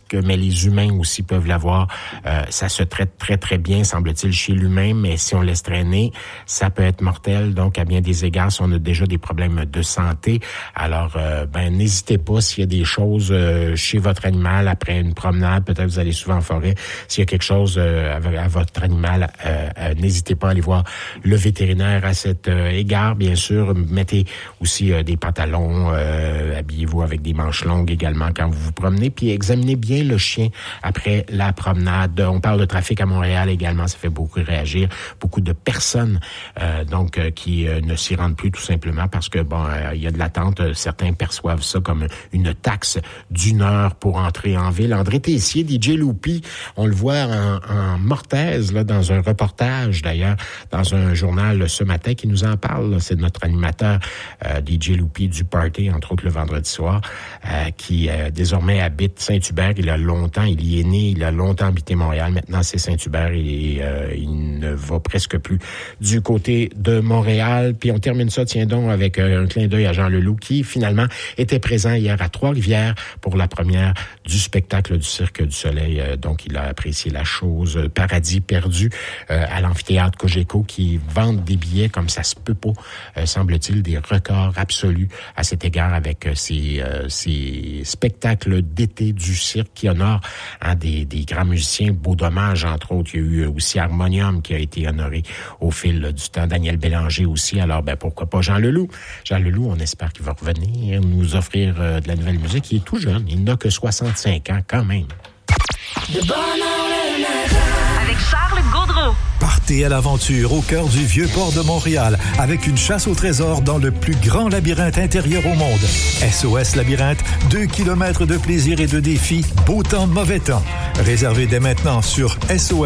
mais les humains aussi peuvent l'avoir. Ça se traite très, très bien, semble-t-il, chez l'humain, mais si on laisse traîner, ça peut être mortel. Donc, à bien des égards, si on a déjà des problèmes de santé, alors, n'hésitez pas s'il y a des choses chez votre animal après une promenade, peut-être vous allez souvent en forêt, s'il y a quelque chose à votre animal, n'hésitez pas à aller voir le vétérinaire à cet égard. Bien sûr, mettez aussi des pantalons, habillez-vous avec des manches longues également quand vous vous promenez, puis examinez bien le chien après la promenade. On parle de trafic à Montréal également, ça fait beaucoup réagir, beaucoup de personnes qui ne s'y rendent plus tout simplement parce que il y a de l'attente. Certains perçoivent ça comme une taxe d'1 heure pour entrer en ville. André Tessier, DJ Loopy, on le voit en mortaise là dans un reportage d'ailleurs dans un journal ce matin qui nous en parle. Là. C'est notre animateur DJ Loopy du Party, entre autres le vendredi soir, qui désormais habite Saint-Hubert. Il y est né, il a longtemps habité Montréal. Maintenant, c'est Saint-Hubert et il ne va presque plus du côté de Montréal. Puis on termine ça, tiens donc, avec un clin d'œil à Jean Leloup qui, finalement, était présent hier à Trois-Rivières pour la première du spectacle du Cirque du Soleil. Donc, il a apprécié la chose. Paradis perdu à l'amphithéâtre Cogeco qui vendent des billets comme ça se peut pas, semble-t-il, des records absolus à cet égard avec ces spectacles d'été du cirque qui honorent des grands musiciens. Beau dommage, entre autres. Il y a eu aussi Harmonium qui a été honoré au fil du temps. Daniel Bélanger aussi. Alors, pourquoi pas Jean Leloup? Jean Leloup, on espère qu'il va revenir nous offrir de la nouvelle musique. Il est tout jeune. Il n'a que 65 ans quand même. De bonheur le matin. Avec Charles Gaudreau. Partez à l'aventure au cœur du Vieux-Port de Montréal avec une chasse au trésor dans le plus grand labyrinthe intérieur au monde. SOS Labyrinthe, 2 kilomètres de plaisir et de défis, beau temps, mauvais temps. Réservez dès maintenant sur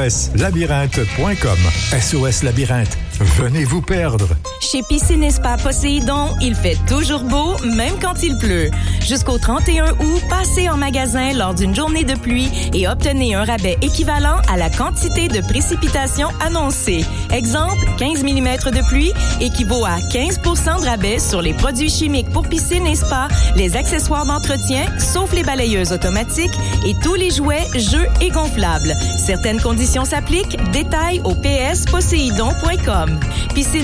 soslabyrinthe.com. SOS Labyrinthe, venez vous perdre. Chez Piscine et Spa Poséidon, il fait toujours beau, même quand il pleut. Jusqu'au 31 août, passez en magasin lors d'une journée de pluie et obtenez un rabais équivalent à la quantité de précipitations annoncée. Exemple, 15 mm de pluie équivaut à 15 % de rabais sur les produits chimiques pour piscine et spa, les accessoires d'entretien, sauf les balayeuses automatiques et tous les jouets, jeux et gonflables. Certaines conditions s'appliquent. Détails au psposéidon.com. Piscine